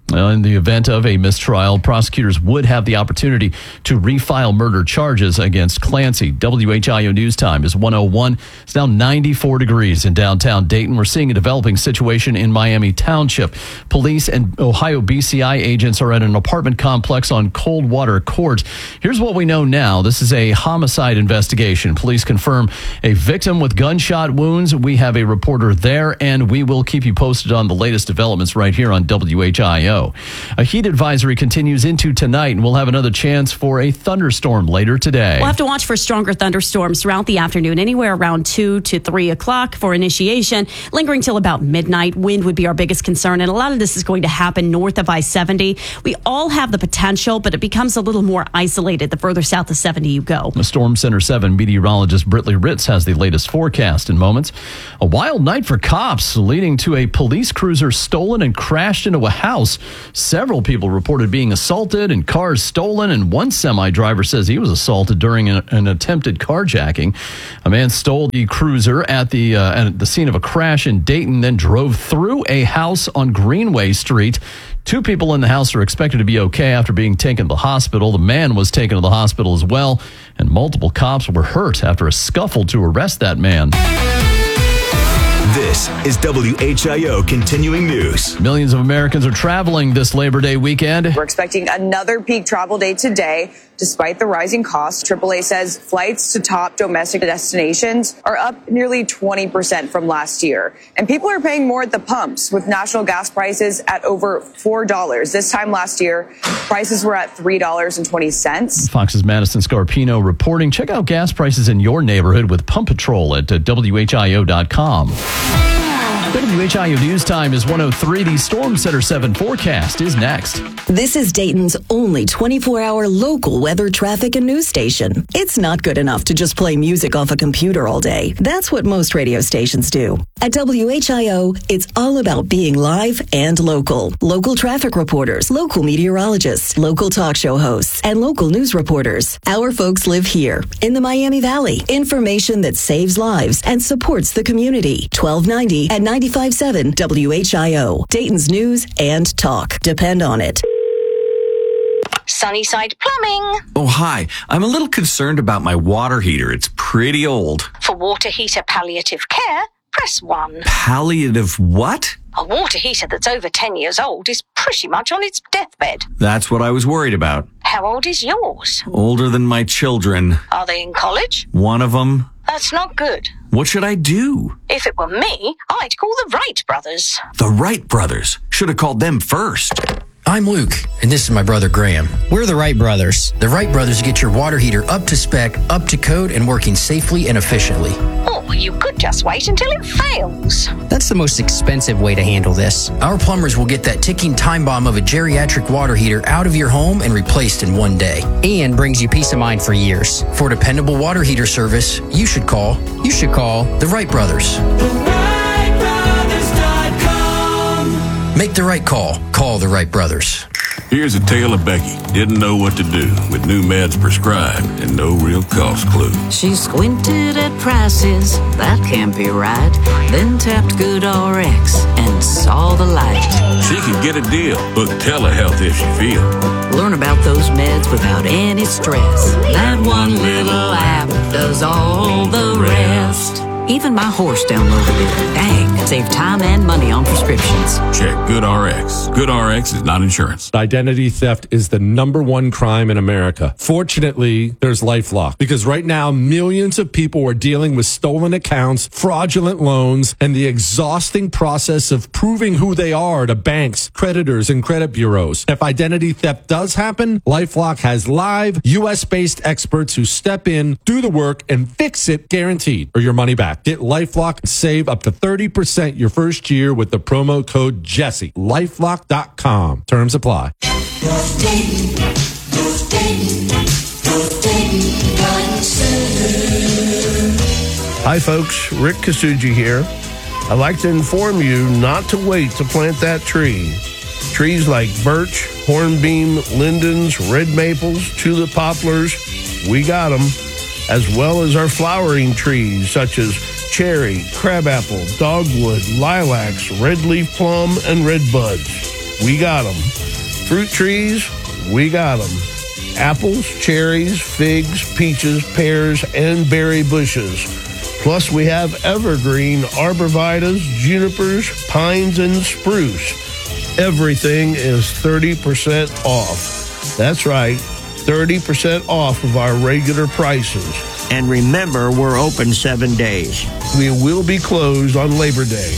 [SPEAKER 3] In the event of a mistrial, prosecutors would have the opportunity to refile murder charges against Clancy. WHIO News Time is 1:01. It's now 94 degrees in downtown Dayton. We're seeing a developing situation in Miami Township. Police and Ohio BCI agents are at an apartment complex on Coldwater Court. Here's what we know now. This is a homicide investigation. Police confirm a victim with gunshot wounds. We have a reporter there, and we will keep you posted on the latest developments right here on WHIO. A heat advisory continues into tonight, and we'll have another chance for a thunderstorm later today.
[SPEAKER 6] We'll have to watch for stronger thunderstorms throughout the afternoon, anywhere around 2 to 3 o'clock for initiation, lingering till about midnight. Wind would be our biggest concern, and a lot of this is going to happen north of I-70. We all have the potential, but it becomes a little more isolated the further south of 70 you go.
[SPEAKER 3] The Storm Center 7 meteorologist Britley Ritz has the latest forecast in moments. A wild night for cops, leading to a police cruiser stolen and crashed into a house. Several people reported being assaulted and cars stolen, and one semi-driver says he was assaulted during an attempted carjacking. A man stole the cruiser at the scene of a crash in Dayton, then drove through a house on Greenway Street. 2 people in the house are expected to be okay after being taken to the hospital. The man was taken to the hospital as well, and multiple cops were hurt after a scuffle to arrest that man.
[SPEAKER 5] This is WHIO Continuing News.
[SPEAKER 3] Millions of Americans are traveling this Labor Day weekend.
[SPEAKER 7] We're expecting another peak travel day today. Despite the rising costs, AAA says flights to top domestic destinations are up nearly 20% from last year. And people are paying more at the pumps, with national gas prices at over $4. This time last year, prices were at $3.20.
[SPEAKER 3] Fox's Madison Scarpino reporting. Check out gas prices in your neighborhood with Pump Patrol at WHIO.com. WHIO News Time is 1:03. The Storm Center 7 forecast is next.
[SPEAKER 8] This is Dayton's only 24-hour local weather, traffic, and news station. It's not good enough to just play music off a computer all day. That's what most radio stations do. At WHIO, it's all about being live and local. Local traffic reporters, local meteorologists, local talk show hosts, and local news reporters. Our folks live here in the Miami Valley. Information that saves lives and supports the community. 1290 at 95.7 WHIO. Dayton's news and talk. Depend on it.
[SPEAKER 10] Sunnyside Plumbing.
[SPEAKER 11] Oh, hi. I'm a little concerned about my water heater. It's pretty old.
[SPEAKER 10] For water heater palliative care, press 1.
[SPEAKER 11] Palliative what?
[SPEAKER 10] A water heater that's over 10 years old is pretty much on its deathbed.
[SPEAKER 11] That's what I was worried about.
[SPEAKER 10] How old is yours?
[SPEAKER 11] Older than my children.
[SPEAKER 10] Are they in college?
[SPEAKER 11] One of them.
[SPEAKER 10] That's not good.
[SPEAKER 11] What should I do?
[SPEAKER 10] If it were me, I'd call the Wright brothers.
[SPEAKER 11] The Wright brothers. Should have called them first.
[SPEAKER 13] I'm Luke, and this is my brother Graham. We're the Wright brothers. The Wright brothers get your water heater up to spec, up to code, and working safely and efficiently.
[SPEAKER 10] Or you could just wait until it fails.
[SPEAKER 13] That's the most expensive way to handle this. Our plumbers will get that ticking time bomb of a geriatric water heater out of your home and replaced in one day. And brings you peace of mind for years. For dependable water heater service, you should call the Wright brothers. Make the right call. Call the Wright brothers.
[SPEAKER 1] Here's a tale of Becky. Didn't know what to do with new meds prescribed and no real cost clue.
[SPEAKER 4] She squinted at prices, that can't be right. Then tapped GoodRx and saw the light.
[SPEAKER 1] She could get a deal. Book telehealth if she feel.
[SPEAKER 4] Learn about those meds without any stress. That one little app does all the rest. Even my horse downloaded it. Dang, save time and money on prescriptions.
[SPEAKER 1] Check GoodRx. GoodRx is not insurance.
[SPEAKER 23] Identity theft is the #1 crime in America. Fortunately, there's LifeLock, because right now millions of people are dealing with stolen accounts, fraudulent loans, and the exhausting process of proving who they are to banks, creditors, and credit bureaus. If identity theft does happen, LifeLock has live US-based experts who step in, do the work, and fix it, guaranteed, or your money back. Get LifeLock and save up to 30% your first year with the promo code Jesse. LifeLock.com. Terms apply.
[SPEAKER 21] Hi, folks. Rick Kasuji here. I'd like to inform you not to wait to plant that tree. Trees like birch, hornbeam, lindens, red maples, tulip poplars, we got them, as well as our flowering trees such as cherry, crabapple, dogwood, lilacs, red leaf plum, and red buds. we got them. Fruit trees, we got them. Apples, cherries, figs, peaches, pears, and berry bushes. Plus, we have evergreen arborvitaes, junipers, pines, and spruce. Everything is 30% off. That's right, 30% off of our regular prices.
[SPEAKER 22] And remember, we're open 7 days.
[SPEAKER 21] We will be closed on Labor Day.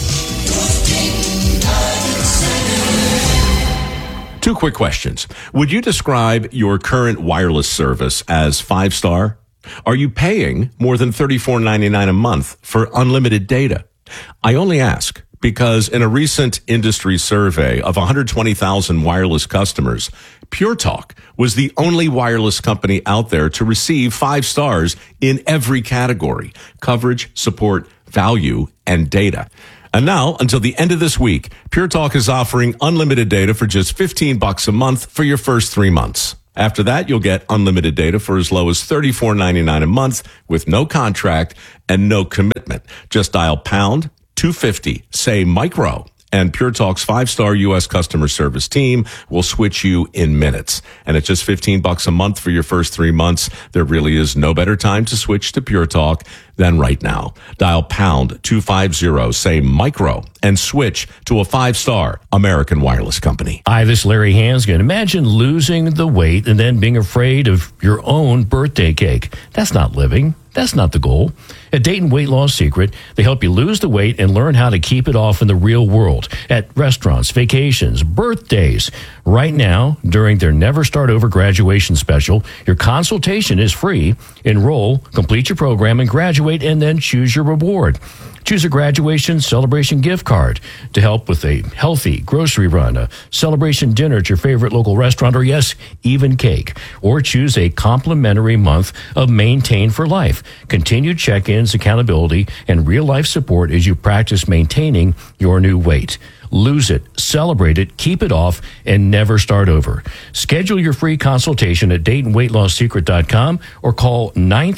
[SPEAKER 9] 2 quick questions. Would you describe your current wireless service as 5-star? Are you paying more than $34.99 a month for unlimited data? I only ask because in a recent industry survey of 120,000 wireless customers, Pure Talk was the only wireless company out there to receive 5 stars in every category: coverage, support, value, and data. And now, until the end of this week, Pure Talk is offering unlimited data for just $15 a month for your first 3 months. After that, you'll get unlimited data for as low as $34.99 a month with no contract and no commitment. Just dial pound 250, say micro, and Pure Talk's 5-star U.S. customer service team will switch you in minutes. And at just $15 a month for your first 3 months, there really is no better time to switch to Pure Talk than right now. Dial pound 250, say micro, and switch to a 5-star American wireless company.
[SPEAKER 12] Hi, this is Larry Hansgen. Imagine losing the weight and then being afraid of your own birthday cake. That's not living. That's not the goal. At Dayton Weight Loss Secret, they help you lose the weight and learn how to keep it off in the real world at restaurants, vacations, birthdays. Right now, during their Never Start Over graduation special, your consultation is free. Enroll, complete your program, and graduate, and then choose your reward. Choose a graduation celebration gift card to help with a healthy grocery run, a celebration dinner at your favorite local restaurant, or yes, even cake. Or choose a complimentary month of Maintain for Life. Continued check-ins, accountability, and real-life support as you practice maintaining your new weight. Lose it, celebrate it, keep it off, and never start over. Schedule your free consultation at DaytonWeightLossSecret.com or call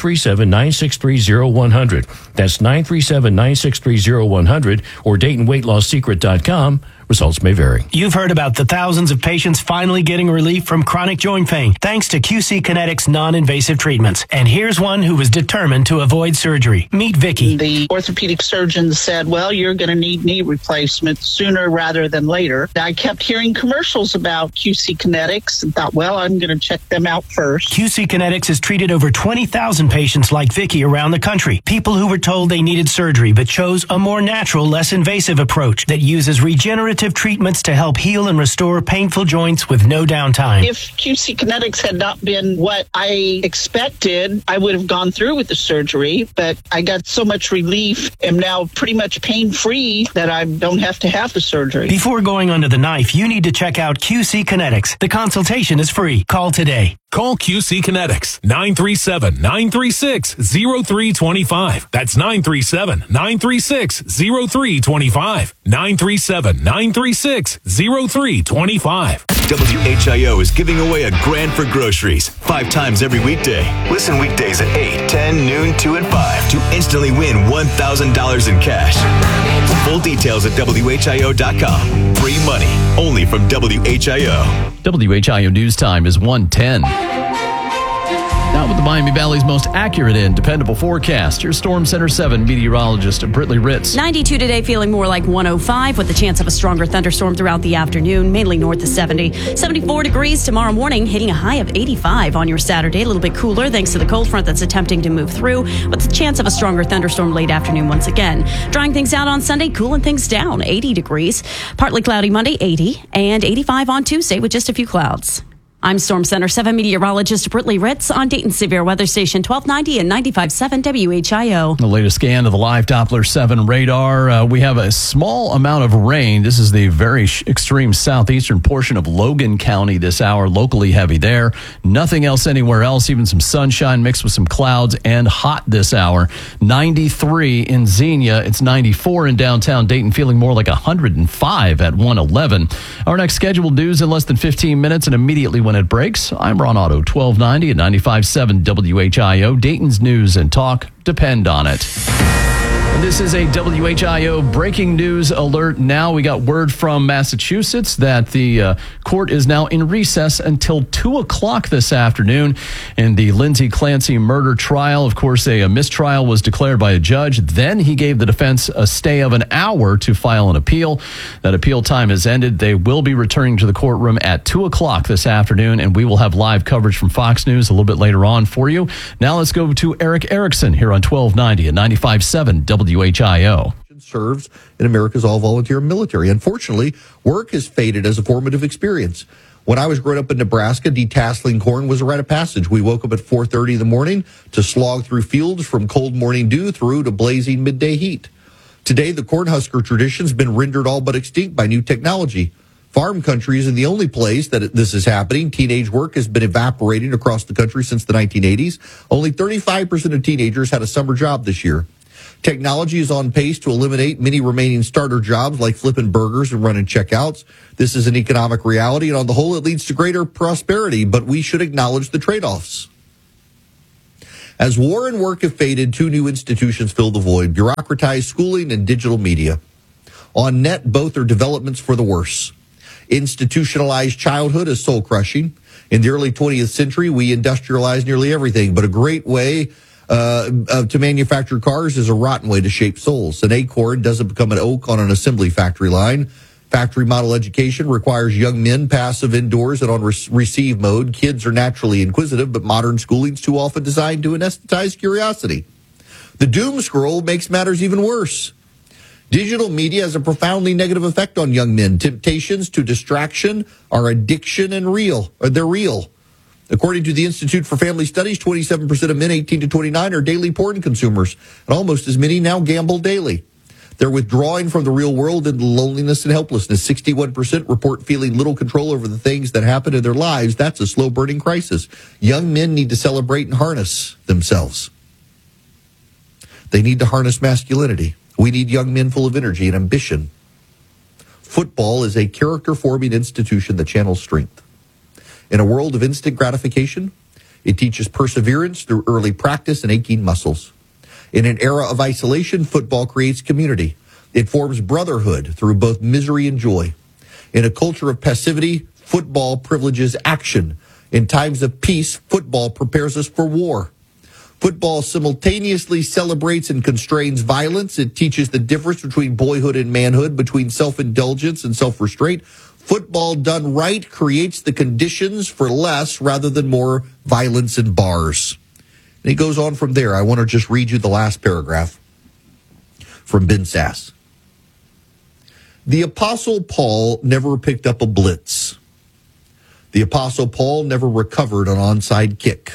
[SPEAKER 12] 937-963-0100. That's 937-963-0100 or DaytonWeightLossSecret.com. Results may vary.
[SPEAKER 14] You've heard about the thousands of patients finally getting relief from chronic joint pain thanks to QC Kinetics non-invasive treatments. And here's one who was determined to avoid surgery. Meet Vicky.
[SPEAKER 15] The orthopedic surgeon said, well, you're going to need knee replacement sooner rather than later. I kept hearing commercials about QC Kinetics and thought, well, I'm going to check them out first.
[SPEAKER 14] QC Kinetics has treated over 20,000 patients like Vicky around the country. People who were told they needed surgery but chose a more natural, less invasive approach that uses regenerative treatments to help heal and restore painful joints with no downtime.
[SPEAKER 15] If QC Kinetics had not been what I expected, I would have gone through with the surgery, but I got so much relief, am now pretty much pain-free that I don't have to have the surgery.
[SPEAKER 14] Before going under the knife, you need to check out QC Kinetics. The consultation is free. Call today.
[SPEAKER 17] Call QC Kinetics, 937-936-0325. That's 937-936-0325. 937-936-0325.
[SPEAKER 5] WHIO is giving away a grand for groceries 5 times every weekday. Listen weekdays at 8, 10, noon, 2, and 5 to instantly win $1,000 in cash. Full details at WHIO.com. Free money only from WHIO.
[SPEAKER 3] WHIO News Time is 1:10. Now with the Miami Valley's most accurate and dependable forecast, your Storm Center 7 meteorologist, Britley Ritz.
[SPEAKER 6] 92 today, feeling more like 105 with the chance of a stronger thunderstorm throughout the afternoon, mainly north of 70. 74 degrees tomorrow morning, hitting a high of 85 on your Saturday. A little bit cooler thanks to the cold front that's attempting to move through, with the chance of a stronger thunderstorm late afternoon once again. Drying things out on Sunday, cooling things down, 80 degrees. Partly cloudy Monday, 80, and 85 on Tuesday with just a few clouds. I'm Storm Center 7 meteorologist Britley Ritz on Dayton Severe Weather Station 1290 and 95.7 WHIO.
[SPEAKER 3] The latest scan of the live Doppler 7 radar. We have a small amount of rain. This is the very extreme southeastern portion of Logan County this hour. Locally heavy there. Nothing else anywhere else. Even some sunshine mixed with some clouds and hot this hour. 93 in Xenia. It's 94 in downtown Dayton. Feeling more like 105 at 111. Our next scheduled news in less than 15 minutes and immediately when it breaks. I'm Ron Otto, 1290 at 95.7 WHIO. Dayton's news and talk depend on it. This is a WHIO breaking news alert. Now we got word from Massachusetts that the court is now in recess until 2 o'clock this afternoon in the Lindsay Clancy murder trial. Of course, a mistrial was declared by a judge. Then he gave the defense a stay of an hour to file an appeal. That appeal time has ended. They will be returning to the courtroom at 2 o'clock this afternoon, and we will have live coverage from Fox News a little bit later on for you. Now let's go to Eric Erickson here on 1290 and 95.7 WHIO.
[SPEAKER 16] Serves in America's all-volunteer military. Unfortunately, work has faded as a formative experience. When I was growing up in Nebraska, detasseling corn was a rite of passage. We woke up at 4:30 in the morning to slog through fields from cold morning dew through to blazing midday heat. Today, the Cornhusker tradition's been rendered all but extinct by new technology. Farm country isn't the only place that this is happening. Teenage work has been evaporating across the country since the 1980s. Only 35% of teenagers had a summer job this year. Technology is on pace to eliminate many remaining starter jobs like flipping burgers and running checkouts. This is an economic reality, and on the whole, it leads to greater prosperity, but we should acknowledge the trade-offs. As war and work have faded, two new institutions fill the void: bureaucratized schooling and digital media. On net, both are developments for the worse. Institutionalized childhood is soul-crushing. In the early 20th century, we industrialized nearly everything, but a great way to manufacture cars is a rotten way to shape souls. An acorn doesn't become an oak on an assembly factory line. Factory model education requires young men passive indoors and on receive mode. Kids are naturally inquisitive, but modern schooling's too often designed to anesthetize curiosity. The doom scroll makes matters even worse. Digital media has a profoundly negative effect on young men. Temptations to distraction are addiction and they're real. According to the Institute for Family Studies, 27% of men 18 to 29 are daily porn consumers, and almost as many now gamble daily. They're withdrawing from the real world into loneliness and helplessness. 61% report feeling little control over the things that happen in their lives. That's a slow-burning crisis. Young men need to celebrate and harness themselves. They need to harness masculinity. We need young men full of energy and ambition. Football is a character-forming institution that channels strength. In a world of instant gratification, it teaches perseverance through early practice and aching muscles. In an era of isolation, football creates community. It forms brotherhood through both misery and joy. In a culture of passivity, football privileges action. In times of peace, football prepares us for war. Football simultaneously celebrates and constrains violence. It teaches the difference between boyhood and manhood, between self-indulgence and self-restraint. Football done right creates the conditions for less rather than more violence and bars. And he goes on from there. I want to just read you the last paragraph from Ben Sass. The Apostle Paul never picked up a blitz. The Apostle Paul never recovered an onside kick.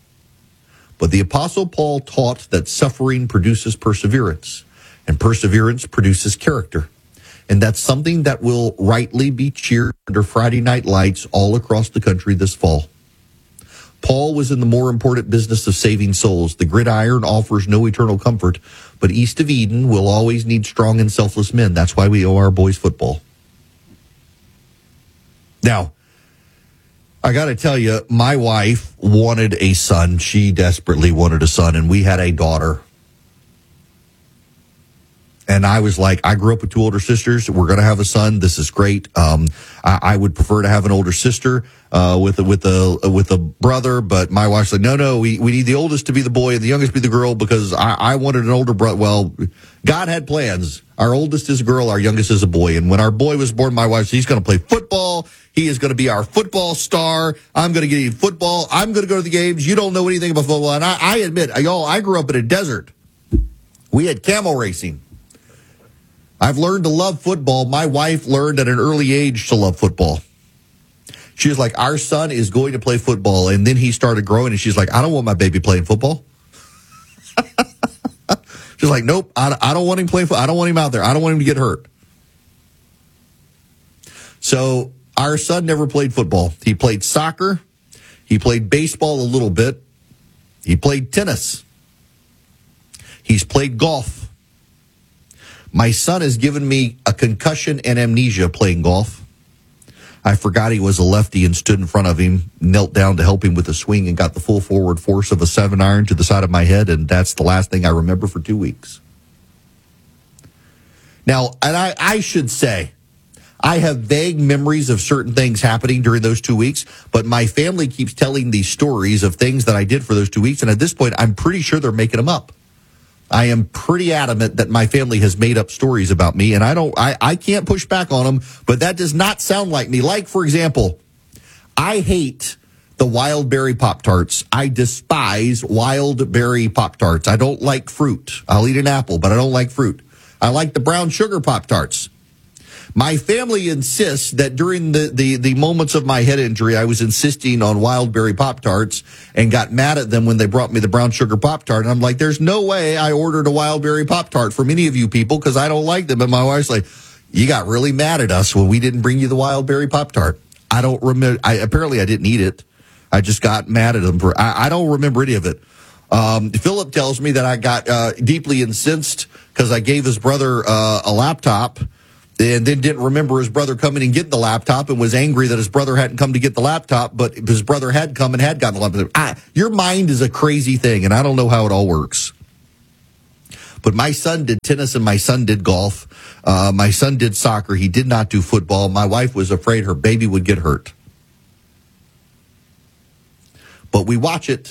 [SPEAKER 16] But the Apostle Paul taught that suffering produces perseverance, and perseverance produces character. And that's something that will rightly be cheered under Friday night lights all across the country this fall. Paul was in the more important business of saving souls. The gridiron offers no eternal comfort, but east of Eden will always need strong and selfless men. That's why we owe our boys football. Now, I got to tell you, my wife wanted a son. She desperately wanted a son, and we had a daughter. And I was like, I grew up with two older sisters. We're going to have a son. This is great. I would prefer to have an older sister with a brother, but my wife's like, no, we need the oldest to be the boy and the youngest be the girl, because I wanted an older brother. Well, God had plans. Our oldest is a girl, our youngest is a boy. And when our boy was born, my wife said, he's going to play football. He is going to be our football star. I'm going to get him football. I'm going to go to the games. You don't know anything about football. And I admit, y'all, I grew up in a desert. We had camel racing. I've learned to love football. My wife learned at an early age to love football. She was like, our son is going to play football. And then he started growing, and she's like, I don't want my baby playing football. She's like, nope, I don't want him playing football. I don't want him out there. I don't want him to get hurt. So our son never played football. He played soccer. He played baseball a little bit. He played tennis. He's played golf. My son has given me a concussion and amnesia playing golf. I forgot he was a lefty and stood in front of him, knelt down to help him with the swing, and got the full forward force of a 7-iron to the side of my head, and that's the last thing I remember for 2 weeks. Now, and I should say, I have vague memories of certain things happening during those 2 weeks, but my family keeps telling these stories of things that I did for those 2 weeks, and at this point, I'm pretty sure they're making them up. I am pretty adamant that my family has made up stories about me, and I can't push back on them, but that does not sound like me. Like, for example, I hate the wild berry Pop-Tarts. I despise wild berry Pop-Tarts. I don't like fruit. I'll eat an apple, but I don't like fruit. I like the brown sugar Pop-Tarts. My family insists that during the moments of my head injury, I was insisting on wild berry Pop-Tarts and got mad at them when they brought me the brown sugar Pop-Tart. And I'm like, there's no way I ordered a wild berry Pop-Tart from any of you people because I don't like them. And my wife's like, you got really mad at us when we didn't bring you the wild berry Pop-Tart. I don't remember. Apparently I didn't eat it. I just got mad at them. I don't remember any of it. Philip tells me that I got deeply incensed because I gave his brother a laptop and then didn't remember his brother coming and getting the laptop and was angry that his brother hadn't come to get the laptop, but his brother had come and had gotten the laptop. Your mind is a crazy thing, and I don't know how it all works. But my son did tennis and my son did golf. My son did soccer. He did not do football. My wife was afraid her baby would get hurt. But we watch it.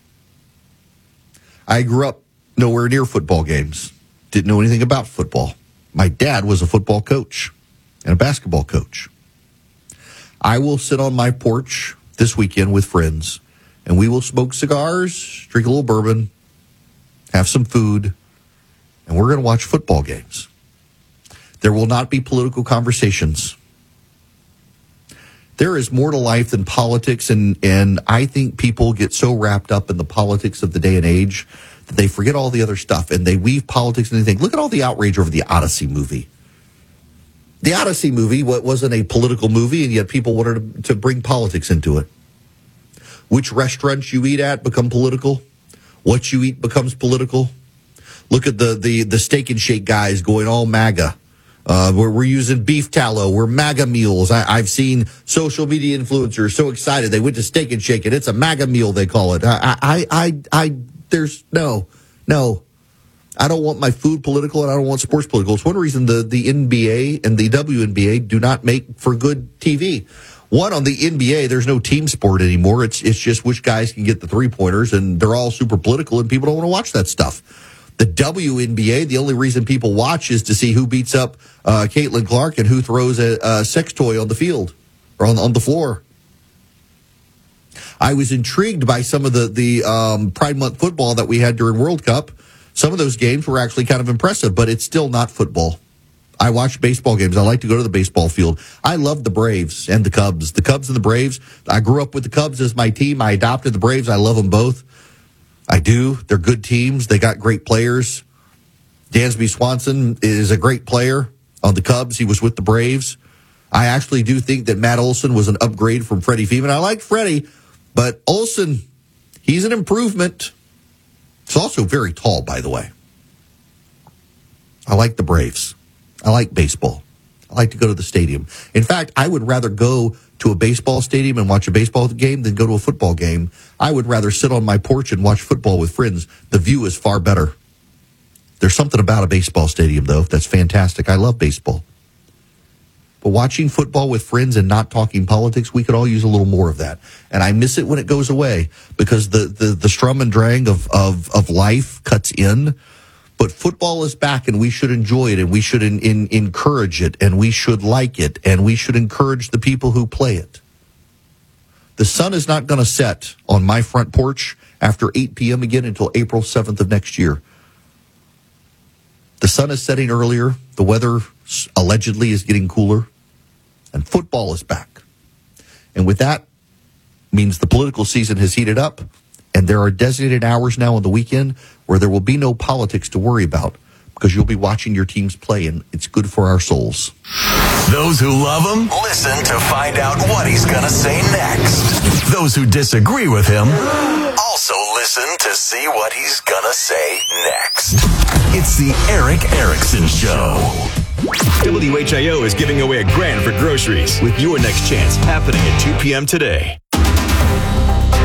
[SPEAKER 16] I grew up nowhere near football games. Didn't know anything about football. My dad was a football coach and a basketball coach. I will sit on my porch this weekend with friends, and we will smoke cigars, drink a little bourbon, have some food, and we're going to watch football games. There will not be political conversations. There is more to life than politics, and I think people get so wrapped up in the politics of the day and age that they forget all the other stuff, and they weave politics and they think, look at all the outrage over the Odyssey movie. The Odyssey movie wasn't a political movie, and yet people wanted to bring politics into it. Which restaurants you eat at become political. What you eat becomes political. Look at the Steak and Shake guys going all MAGA. We're using beef tallow. We're MAGA meals. I've seen social media influencers so excited they went to Steak and Shake, and it's a MAGA meal, they call it. There's no. I don't want my food political, and I don't want sports political. It's one reason the NBA and the WNBA do not make for good TV. One, on the NBA, there's no team sport anymore. It's just which guys can get the three-pointers, and they're all super political, and people don't want to watch that stuff. The WNBA, the only reason people watch is to see who beats up Caitlin Clark and who throws a sex toy on the field or on the floor. I was intrigued by some of the Pride Month football that we had during World Cup. Some of those games were actually kind of impressive, but it's still not football. I watch baseball games. I like to go to the baseball field. I love the Braves and the Cubs. The Cubs and the Braves. I grew up with the Cubs as my team. I adopted the Braves. I love them both. I do. They're good teams. They got great players. Dansby Swanson is a great player on the Cubs. He was with the Braves. I actually do think that Matt Olson was an upgrade from Freddie Freeman. I like Freddie, but Olson, he's an improvement. He's also very tall, by the way. I like the Braves. I like baseball. I like to go to the stadium. In fact, I would rather go to a baseball stadium and watch a baseball game than go to a football game. I would rather sit on my porch and watch football with friends. The view is far better. There's something about a baseball stadium, though, that's fantastic. I love baseball. But watching football with friends and not talking politics, we could all use a little more of that. And I miss it when it goes away because the strum and drang of life cuts in. But football is back, and we should enjoy it, and we should encourage it, and we should like it, and we should encourage the people who play it. The sun is not going to set on my front porch after 8 p.m. again until April 7th of next year. The sun is setting earlier. The weather allegedly is getting cooler, and football is back. And with that means the political season has heated up, and there are designated hours now on the weekend where there will be no politics to worry about because you'll be watching your teams play, and it's good for our souls.
[SPEAKER 5] Those who love him, listen to find out what he's going to say next. Those who disagree with him, also listen to see what he's going to say next. It's the Eric Erickson Show. WHIO is giving away $1,000 for groceries with your next chance happening at 2 p.m. today.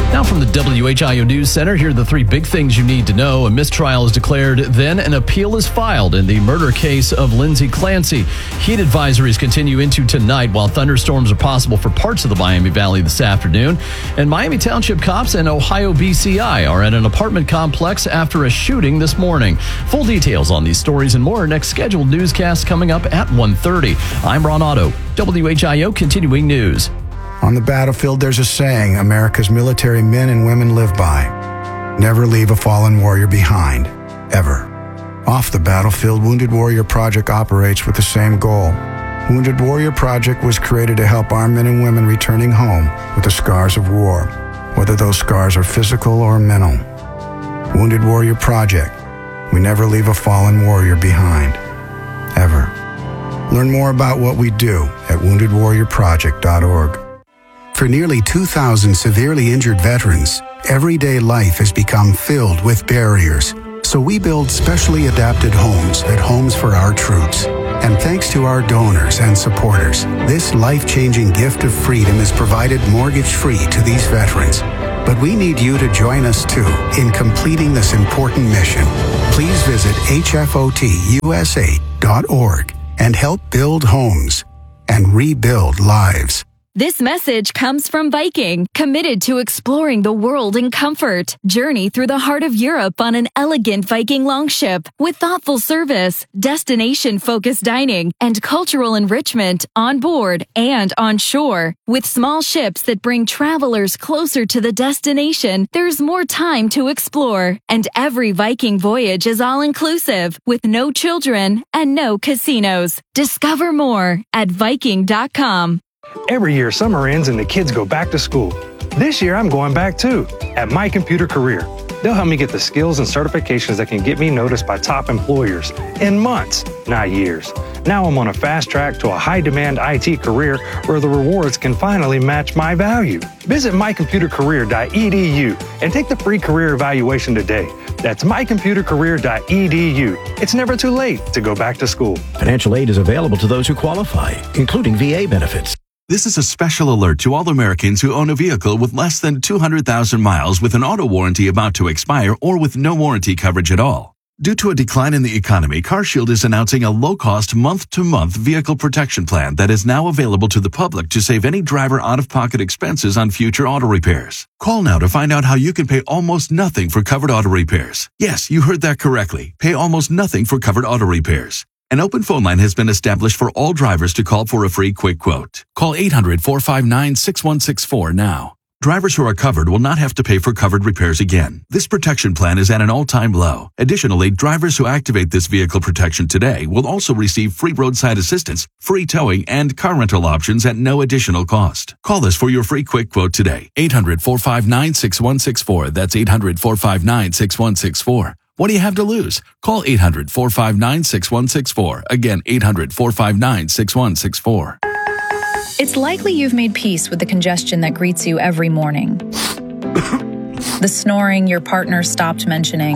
[SPEAKER 3] Now from the WHIO News Center, here are the three big things you need to know. A mistrial is declared, then an appeal is filed in the murder case of Lindsay Clancy. Heat advisories continue into tonight, while thunderstorms are possible for parts of the Miami Valley this afternoon. And Miami Township cops and Ohio BCI are at an apartment complex after a shooting this morning. Full details on these stories and more next scheduled newscast coming up at 1:30. I'm Ron Otto, WHIO Continuing News.
[SPEAKER 18] On the battlefield, there's a saying America's military men and women live by. Never leave a fallen warrior behind, ever. Off the battlefield, Wounded Warrior Project operates with the same goal. Wounded Warrior Project was created to help our men and women returning home with the scars of war, whether those scars are physical or mental. Wounded Warrior Project. We never leave a fallen warrior behind, ever. Learn more about what we do at woundedwarriorproject.org. For nearly 2,000 severely injured veterans, everyday life has become filled with barriers. So we build specially adapted homes at Homes for Our Troops. And thanks to our donors and supporters, this life-changing gift of freedom is provided mortgage-free to these veterans. But we need you to join us too in completing this important mission. Please visit hfotusa.org and help build homes and rebuild lives.
[SPEAKER 19] This message comes from Viking, committed to exploring the world in comfort. Journey through the heart of Europe on an elegant Viking longship with thoughtful service, destination-focused dining, and cultural enrichment on board and on shore. With small ships that bring travelers closer to the destination, there's more time to explore. And every Viking voyage is all-inclusive, with no children and no casinos. Discover more at Viking.com.
[SPEAKER 20] Every year, summer ends and the kids go back to school. This year, I'm going back too, at My Computer Career. They'll help me get the skills and certifications that can get me noticed by top employers in months, not years. Now I'm on a fast track to a high-demand IT career where the rewards can finally match my value. Visit mycomputercareer.edu and take the free career evaluation today. That's mycomputercareer.edu. It's never too late to go back to school.
[SPEAKER 24] Financial aid is available to those who qualify, including VA benefits.
[SPEAKER 25] This is a special alert to all Americans who own a vehicle with less than 200,000 miles with an auto warranty about to expire or with no warranty coverage at all. Due to a decline in the economy, CarShield is announcing a low-cost month-to-month vehicle protection plan that is now available to the public to save any driver out-of-pocket expenses on future auto repairs. Call now to find out how you can pay almost nothing for covered auto repairs. Yes, you heard that correctly. Pay almost nothing for covered auto repairs. An open phone line has been established for all drivers to call for a free quick quote. Call 800-459-6164 now. Drivers who are covered will not have to pay for covered repairs again. This protection plan is at an all-time low. Additionally, drivers who activate this vehicle protection today will also receive free roadside assistance, free towing, and car rental options at no additional cost. Call us for your free quick quote today. 800-459-6164. That's 800-459-6164. What do you have to lose? Call 800-459-6164. Again, 800-459-6164.
[SPEAKER 26] It's likely you've made peace with the congestion that greets you every morning. The snoring your partner stopped mentioning.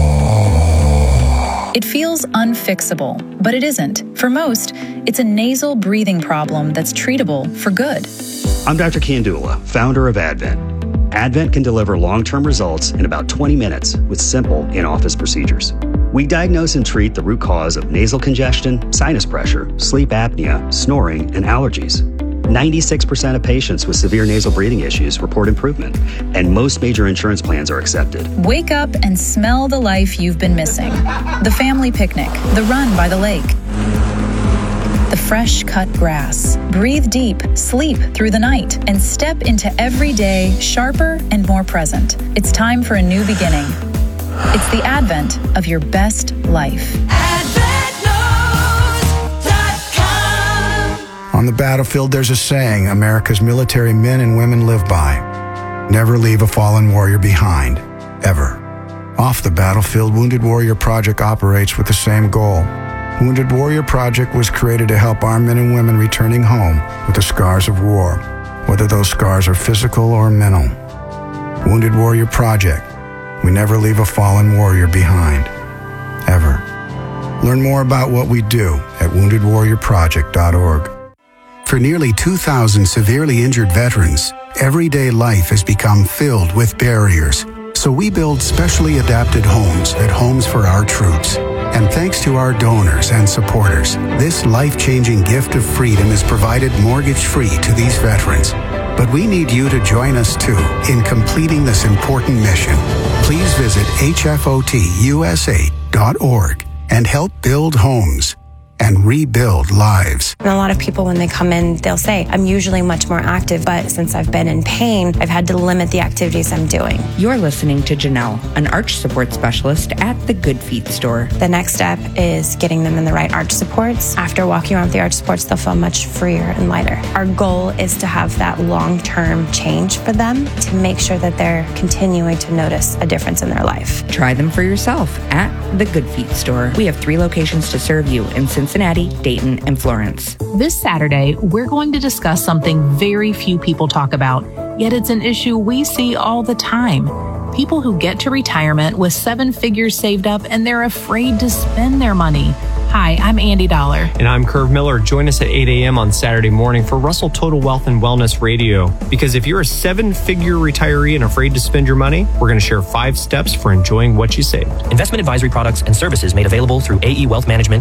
[SPEAKER 26] It feels unfixable, but it isn't. For most, it's a nasal breathing problem that's treatable for good.
[SPEAKER 27] I'm Dr. Kandula, founder of Advent. Advent can deliver long-term results in about 20 minutes with simple in-office procedures. We diagnose and treat the root cause of nasal congestion, sinus pressure, sleep apnea, snoring, and allergies. 96% of patients with severe nasal breathing issues report improvement, and most major insurance plans are accepted.
[SPEAKER 26] Wake up and smell the life you've been missing. The family picnic, the run by the lake, the fresh cut grass. Breathe deep, sleep through the night, and step into every day sharper and more present. It's time for a new beginning. It's the advent of your best life.
[SPEAKER 18] On the battlefield, there's a saying America's military men and women live by. Never leave a fallen warrior behind, ever. Off the battlefield, Wounded Warrior Project operates with the same goal. Wounded Warrior Project was created to help our men and women returning home with the scars of war, whether those scars are physical or mental. Wounded Warrior Project. We never leave a fallen warrior behind, ever. Learn more about what we do at woundedwarriorproject.org. For nearly 2,000 severely injured veterans, everyday life has become filled with barriers. So we build specially adapted homes at Homes for Our Troops. And thanks to our donors and supporters, this life-changing gift of freedom is provided mortgage-free to these veterans. But we need you to join us too in completing this important mission. Please visit hfotusa.org and help build homes and rebuild lives.
[SPEAKER 2] And a lot of people, when they come in, they'll say, I'm usually much more active, but since I've been in pain, I've had to limit the activities I'm doing.
[SPEAKER 4] You're listening to Janelle, an arch support specialist at the Good Feet store.
[SPEAKER 2] The next step is getting them in the right arch supports. After walking around with the arch supports, they'll feel much freer and lighter. Our goal is to have that long-term change for them to make sure that they're continuing to notice a difference in their life.
[SPEAKER 4] Try them for yourself at the Good Feet store. We have 3 locations to serve you in Cincinnati, Dayton, and Florence.
[SPEAKER 7] This Saturday, we're going to discuss something very few people talk about, yet it's an issue we see all the time. People who get to retirement with 7 figures saved up and they're afraid to spend their money. Hi, I'm Andy Dollar.
[SPEAKER 8] And I'm Curve Miller. Join us at 8 a.m. on Saturday morning for Russell Total Wealth and Wellness Radio. Because if you're a 7-figure retiree and afraid to spend your money, we're going to share 5 steps for enjoying what you saved.
[SPEAKER 10] Investment advisory products and services made available through AE Wealth Management